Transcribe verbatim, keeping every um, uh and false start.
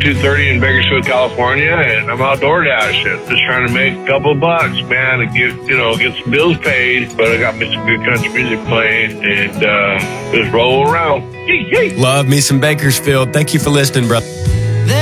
two thirty in Bakersfield, California, and I'm outdoor dashing, just trying to make a couple bucks, man, and get, you know, get some bills paid. But I got me some good country music playing, and uh, just roll around. Love me some Bakersfield. Thank you for listening, brother.